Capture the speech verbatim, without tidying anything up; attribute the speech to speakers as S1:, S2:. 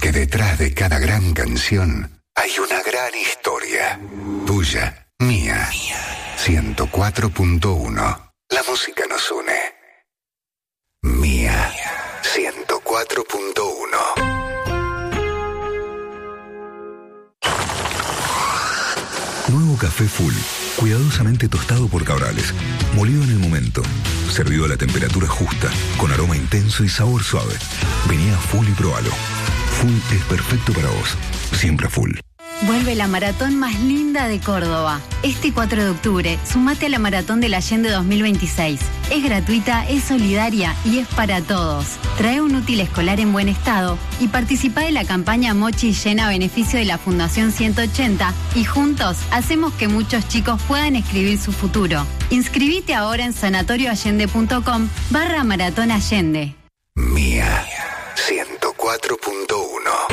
S1: porque detrás de cada gran canción hay una gran historia. Tuya, mía. ciento cuatro punto uno. La música nos une. Mía. ciento cuatro punto uno.
S2: Nuevo café Full, cuidadosamente tostado por Cabrales, molido en el momento, servido a la temperatura justa, con aroma intenso y sabor suave. Vení a Full y probalo. Full es perfecto para vos, siempre Full.
S3: Vuelve la maratón más linda de Córdoba. Este cuatro de octubre, sumate a la Maratón del Allende dos mil veintiséis. Es gratuita, es solidaria y es para todos. Trae un útil escolar en buen estado y participa de la campaña Mochi Llena a beneficio de la Fundación ciento ochenta y juntos hacemos que muchos chicos puedan escribir su futuro. Inscribite ahora en sanatorioallende.com barra Maratón Allende.
S1: Mía, ciento cuatro punto uno.